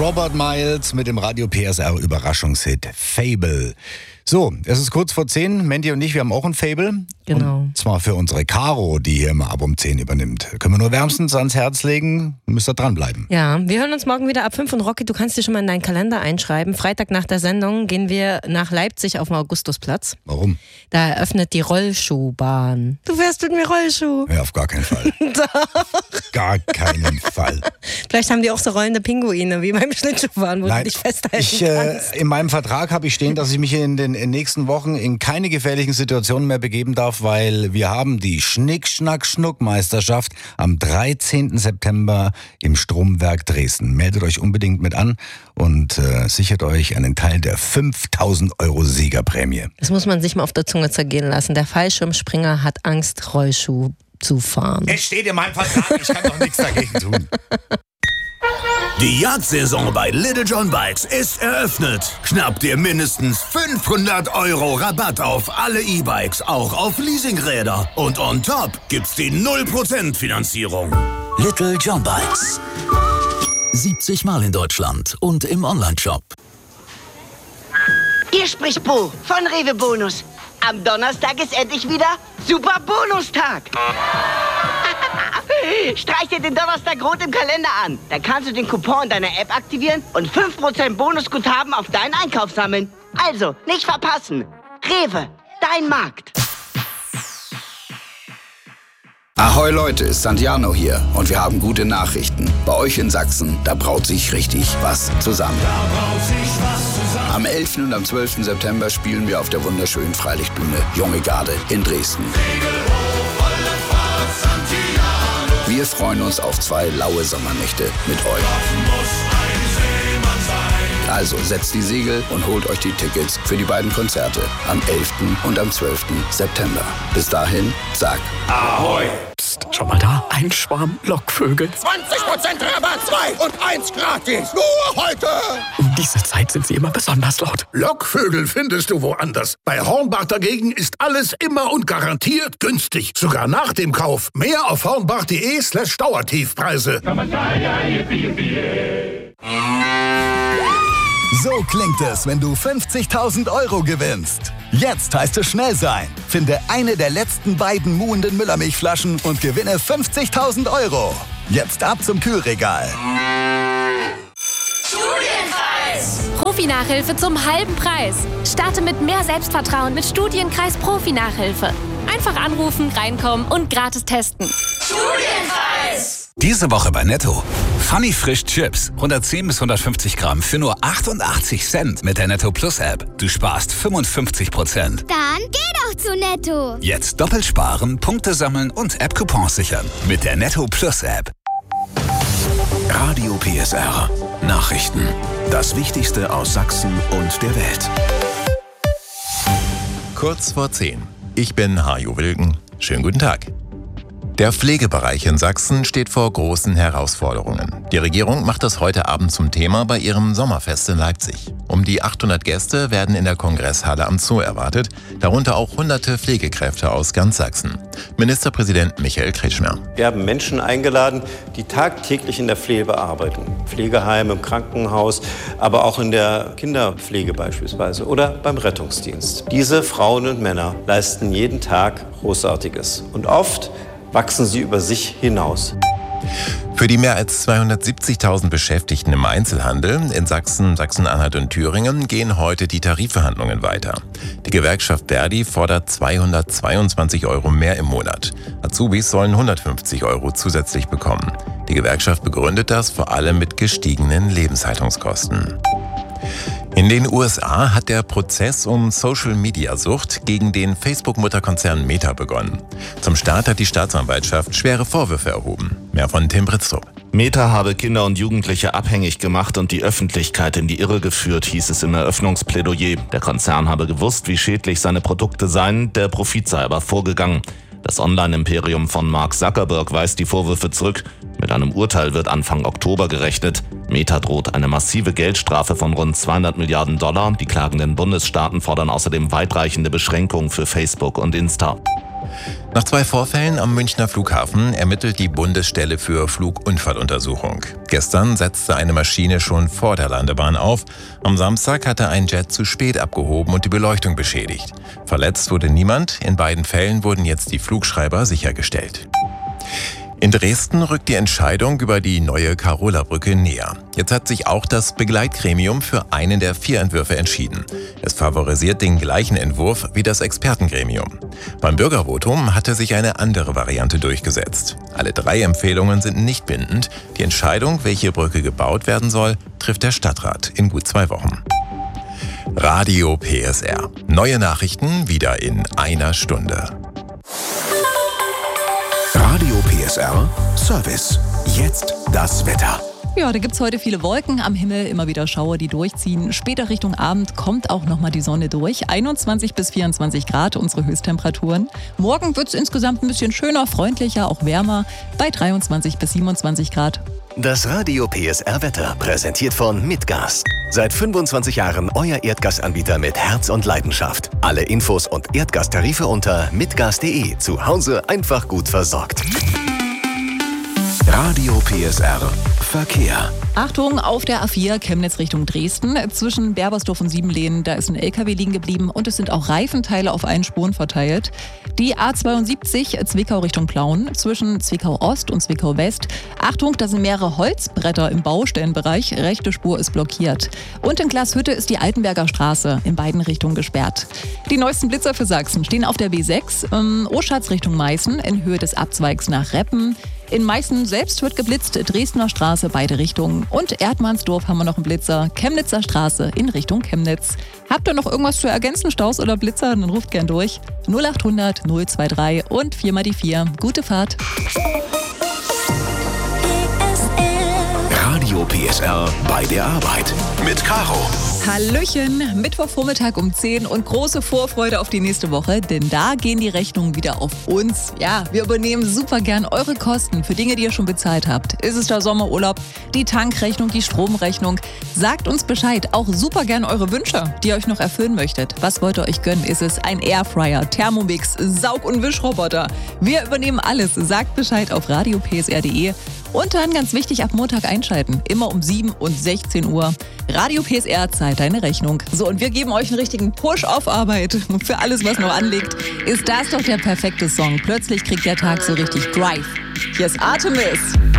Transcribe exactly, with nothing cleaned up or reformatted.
Robert Miles mit dem Radio P S R Überraschungshit Fable. So, es ist kurz vor zehn. Mandy und ich, wir haben auch ein Fable. Genau. Und zwar für unsere Caro, die hier immer ab um zehn übernimmt. Können wir nur wärmstens ans Herz legen, müsst ihr dranbleiben. Ja, wir hören uns morgen wieder ab fünf und Rocky, du kannst dir schon mal in deinen Kalender einschreiben. Freitag nach der Sendung gehen wir nach Leipzig auf dem Augustusplatz. Warum? Da eröffnet die Rollschuhbahn. Du fährst mit mir Rollschuh. Ja, auf gar keinen Fall. Doch. Gar keinen Fall. Vielleicht haben die auch so rollende Pinguine, wie beim Schlittschuhfahren, wo Nein, du dich festhalten ich, äh, kannst. in meinem Vertrag habe ich stehen, dass ich mich in den in nächsten Wochen in keine gefährlichen Situationen mehr begeben darf, weil wir haben die Schnick-Schnack-Schnuck-Meisterschaft am dreizehnten September im Stromwerk Dresden. Meldet euch unbedingt mit an und äh, sichert euch einen Teil der fünftausend Euro Siegerprämie. Das muss man sich mal auf der Zunge zergehen lassen. Der Fallschirmspringer hat Angst, Rollschuh zu fahren. Es steht in meinem Vertrag, ich kann doch nichts dagegen tun. Die Jagdsaison bei Little John Bikes ist eröffnet. Schnapp dir mindestens fünfhundert Euro Rabatt auf alle E-Bikes, auch auf Leasingräder. Und on top gibt's die null Prozent Finanzierung. Little John Bikes. siebzig Mal in Deutschland und im Onlineshop. Hier spricht Bo von Rewe Bonus. Am Donnerstag ist endlich wieder Super Bonustag. Streich dir den Donnerstag rot im Kalender an. Da kannst du den Coupon deiner App aktivieren und fünf Prozent Bonusguthaben auf deinen Einkauf sammeln. Also, nicht verpassen. Rewe, dein Markt. Ahoi Leute, ist Santiano hier und wir haben gute Nachrichten. Bei euch in Sachsen, da braut sich richtig was zusammen. Am elften und am zwölften September spielen wir auf der wunderschönen Freilichtbühne Junge Garde in Dresden. Wir freuen uns auf zwei laue Sommernächte mit euch. Also setzt die Segel und holt euch die Tickets für die beiden Konzerte am elften und am zwölften September. Bis dahin, sag Ahoi! Psst, schon mal da? Ein Schwarm Lockvögel. zwanzig Prozent Rabatt, zwei und eins gratis. Nur heute! Um diese Zeit sind sie immer besonders laut. Lockvögel findest du woanders. Bei Hornbach dagegen ist alles immer und garantiert günstig. Sogar nach dem Kauf. Mehr auf hornbach.de slash Dauertiefpreise. So klingt es, wenn du fünfzigtausend Euro gewinnst. Jetzt heißt es schnell sein. Finde eine der letzten beiden muhenden Müllermilchflaschen und gewinne fünfzigtausend Euro. Jetzt ab zum Kühlregal. Studienkreis! Profi-Nachhilfe zum halben Preis. Starte mit mehr Selbstvertrauen mit Studienkreis Profi-Nachhilfe. Einfach anrufen, reinkommen und gratis testen. Studienkreis! Diese Woche bei Netto. Funny Frisch Chips. hundertzehn bis hundertfünfzig Gramm für nur achtundachtzig Cent mit der Netto Plus App. Du sparst fünfundfünfzig Prozent. Dann geh doch zu Netto. Jetzt doppelt sparen, Punkte sammeln und App-Coupons sichern. Mit der Netto Plus App. Radio P S R. Nachrichten. Das Wichtigste aus Sachsen und der Welt. Kurz vor zehn. Ich bin Hajo Wilken. Schönen guten Tag. Der Pflegebereich in Sachsen steht vor großen Herausforderungen. Die Regierung macht das heute Abend zum Thema bei ihrem Sommerfest in Leipzig. Um die achthundert Gäste werden in der Kongresshalle am Zoo erwartet, darunter auch hunderte Pflegekräfte aus ganz Sachsen. Ministerpräsident Michael Kretschmer. Wir haben Menschen eingeladen, die tagtäglich in der Pflege arbeiten. Pflegeheim, im Krankenhaus, aber auch in der Kinderpflege beispielsweise oder beim Rettungsdienst. Diese Frauen und Männer leisten jeden Tag Großartiges. Und oft wachsen sie über sich hinaus. Für die mehr als zweihundertsiebzigtausend Beschäftigten im Einzelhandel in Sachsen, Sachsen-Anhalt und Thüringen gehen heute die Tarifverhandlungen weiter. Die Gewerkschaft Verdi fordert zweihundertzweiundzwanzig Euro mehr im Monat. Azubis sollen hundertfünfzig Euro zusätzlich bekommen. Die Gewerkschaft begründet das vor allem mit gestiegenen Lebenshaltungskosten. In den U S A hat der Prozess um Social-Media-Sucht gegen den Facebook-Mutterkonzern Meta begonnen. Zum Start hat die Staatsanwaltschaft schwere Vorwürfe erhoben. Mehr von Tim Britztrup. Meta habe Kinder und Jugendliche abhängig gemacht und die Öffentlichkeit in die Irre geführt, hieß es im Eröffnungsplädoyer. Der Konzern habe gewusst, wie schädlich seine Produkte seien, der Profit sei aber vorgegangen. Das Online-Imperium von Mark Zuckerberg weist die Vorwürfe zurück. Mit einem Urteil wird Anfang Oktober gerechnet. Meta droht eine massive Geldstrafe von rund zweihundert Milliarden Dollar. Die klagenden Bundesstaaten fordern außerdem weitreichende Beschränkungen für Facebook und Insta. Nach zwei Vorfällen am Münchner Flughafen ermittelt die Bundesstelle für Flugunfalluntersuchung. Gestern setzte eine Maschine schon vor der Landebahn auf. Am Samstag hatte ein Jet zu spät abgehoben und die Beleuchtung beschädigt. Verletzt wurde niemand. In beiden Fällen wurden jetzt die Flugschreiber sichergestellt. In Dresden rückt die Entscheidung über die neue Karola-Brücke näher. Jetzt hat sich auch das Begleitgremium für einen der vier Entwürfe entschieden. Es favorisiert den gleichen Entwurf wie das Expertengremium. Beim Bürgervotum hatte sich eine andere Variante durchgesetzt. Alle drei Empfehlungen sind nicht bindend. Die Entscheidung, welche Brücke gebaut werden soll, trifft der Stadtrat in gut zwei Wochen. Radio P S R. Neue Nachrichten wieder in einer Stunde. Radio P S R Service. Jetzt das Wetter. Ja, da gibt es heute viele Wolken am Himmel, immer wieder Schauer, die durchziehen. Später Richtung Abend kommt auch nochmal die Sonne durch. einundzwanzig bis vierundzwanzig Grad unsere Höchsttemperaturen. Morgen wird es insgesamt ein bisschen schöner, freundlicher, auch wärmer bei dreiundzwanzig bis siebenundzwanzig Grad. Das Radio P S R Wetter präsentiert von Mitgas. Seit fünfundzwanzig Jahren euer Erdgasanbieter mit Herz und Leidenschaft. Alle Infos und Erdgastarife unter mitgas punkt de. Zu Hause einfach gut versorgt. Radio P S R Verkehr. Achtung, auf der A vier Chemnitz Richtung Dresden. Zwischen Berbersdorf und Siebenlehnen, da ist ein L K W liegen geblieben und es sind auch Reifenteile auf allen Spuren verteilt. Die A zweiundsiebzig Zwickau Richtung Plauen, zwischen Zwickau Ost und Zwickau West. Achtung, da sind mehrere Holzbretter im Baustellenbereich. Rechte Spur ist blockiert. Und in Glashütte ist die Altenberger Straße in beiden Richtungen gesperrt. Die neuesten Blitzer für Sachsen stehen auf der B sechs, ähm, Oschatz Richtung Meißen in Höhe des Abzweigs nach Reppen. In Meißen selbst wird geblitzt, Dresdner Straße, beide Richtungen. Und Erdmannsdorf haben wir noch einen Blitzer, Chemnitzer Straße in Richtung Chemnitz. Habt ihr noch irgendwas zu ergänzen, Staus oder Blitzer, dann ruft gern durch. null achthundert null dreiundzwanzig und vier mal die vier. Gute Fahrt. Radio P S R bei der Arbeit mit Caro. Hallöchen, Mittwochvormittag um zehn und große Vorfreude auf die nächste Woche, denn da gehen die Rechnungen wieder auf uns. Ja, wir übernehmen super gern eure Kosten für Dinge, die ihr schon bezahlt habt. Ist es der Sommerurlaub, die Tankrechnung, die Stromrechnung? Sagt uns Bescheid, auch super gern eure Wünsche, die ihr euch noch erfüllen möchtet. Was wollt ihr euch gönnen? Ist es ein Airfryer, Thermomix, Saug- und Wischroboter? Wir übernehmen alles. Sagt Bescheid auf radio p s r punkt de. Und dann ganz wichtig, ab Montag einschalten. Immer um sieben und sechzehn Uhr. Radio P S R zahlt deine Rechnung. So, und wir geben euch einen richtigen Push auf Arbeit. Für alles, was noch anliegt, ist das doch der perfekte Song. Plötzlich kriegt der Tag so richtig Drive. Hier ist Artemis.